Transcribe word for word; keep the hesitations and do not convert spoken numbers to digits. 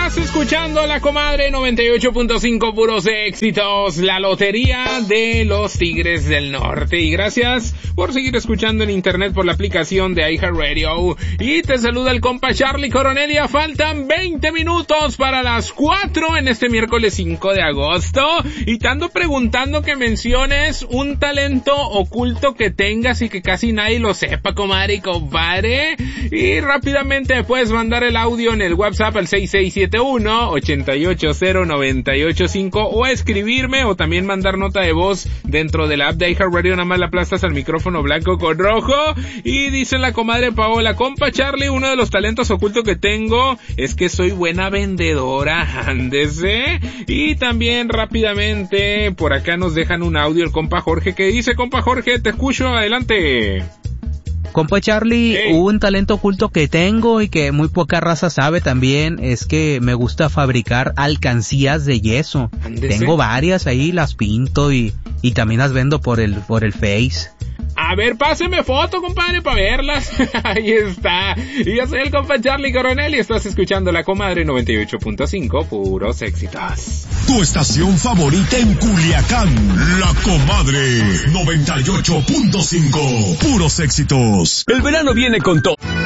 Estás escuchando La Comadre noventa y ocho punto cinco, puros éxitos, la lotería de los Tigres del Norte. Y gracias por seguir escuchando en internet por la aplicación de iHeartRadio. Y te saluda el compa Charlie Coronel. Ya faltan veinte minutos para las cuatro en este miércoles cinco de agosto. Y te ando preguntando que menciones un talento oculto que tengas y que casi nadie lo sepa, comadre y compadre. Y rápidamente puedes mandar el audio en el WhatsApp al seis seis siete uno, ocho ocho cero, nueve ocho cinco o escribirme o también mandar nota de voz dentro de la app de iHeartRadio. Nada más la aplastas al micrófono blanco con rojo y dice la comadre Paola: compa Charlie, uno de los talentos ocultos que tengo es que soy buena vendedora, ándese. Y también rápidamente por acá nos dejan un audio el compa Jorge que dice: compa Jorge, te escucho, adelante. Compa Charlie, hey. Un talento oculto que tengo y que muy poca raza sabe también es que me gusta fabricar alcancías de yeso. Ándese. Tengo varias ahí, las pinto y, y también las vendo por el, por el Face. A ver, páseme foto, compadre, para verlas. Ahí está. Y yo soy el compa Charlie Coronel y estás escuchando La Comadre noventa y ocho punto cinco, puros éxitos. Tu estación favorita en Culiacán, La Comadre noventa y ocho punto cinco, puros éxitos. El verano viene con todo.